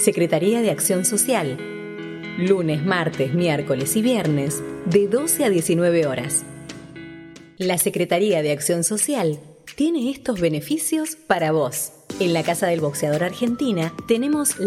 Secretaría de Acción Social. Lunes, martes, miércoles y viernes, de 12 a 19 horas. La Secretaría de Acción Social tiene estos beneficios para vos. En la Casa del Boxeador Argentina tenemos